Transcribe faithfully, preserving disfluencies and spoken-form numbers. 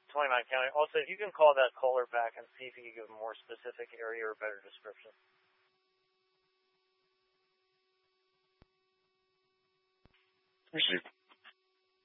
twenty-nine County. Also, if you can call that caller back and see if you can give a more specific area or better description. Received.